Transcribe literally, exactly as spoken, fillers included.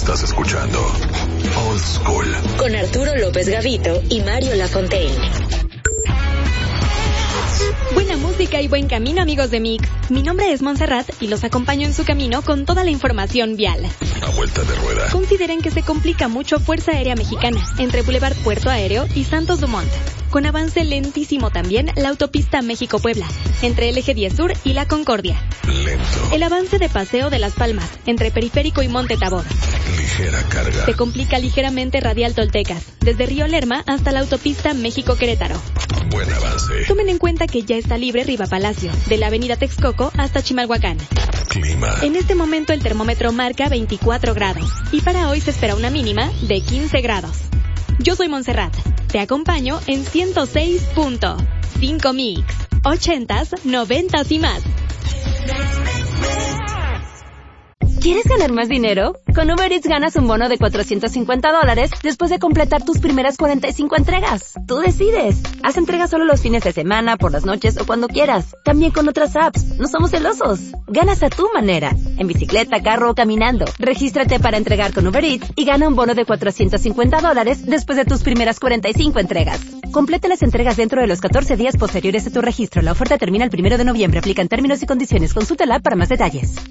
Estás escuchando Old School con Arturo López Gavito y Mario Lafontaine. Buena música y buen camino, amigos de Mix. Mi nombre es Montserrat y los acompaño en su camino con toda la información vial. A vuelta de rueda. Consideren que se complica mucho Fuerza Aérea Mexicana entre Boulevard Puerto Aéreo y Santos Dumont. Con avance lentísimo también la autopista México-Puebla, entre el Eje diez Sur y La Concordia. Lento. El avance de Paseo de las Palmas, entre Periférico y Monte Tabor. Ligera carga. Se complica ligeramente Radial Toltecas, desde Río Lerma hasta la autopista México-Querétaro. Buen avance. Tomen en cuenta que ya está libre Riva Palacio, de la avenida Texcoco hasta Chimalhuacán. Clima. En este momento el termómetro marca veinticuatro grados y para hoy se espera una mínima de quince grados. Yo soy Montserrat. Te acompaño en ciento seis punto cinco Mix. Ochentas, noventas y más. ¿Quieres ganar más dinero? Con Uber Eats ganas un bono de cuatrocientos cincuenta dólares después de completar tus primeras cuarenta y cinco entregas. Tú decides. Haz entregas solo los fines de semana, por las noches o cuando quieras. También con otras apps. No somos celosos. Ganas a tu manera. En bicicleta, carro o caminando. Regístrate para entregar con Uber Eats y gana un bono de cuatrocientos cincuenta dólares después de tus primeras cuarenta y cinco entregas. Completa las entregas dentro de los catorce días posteriores a tu registro. La oferta termina el primero de noviembre. Aplican términos y condiciones. Consulta la app para más detalles.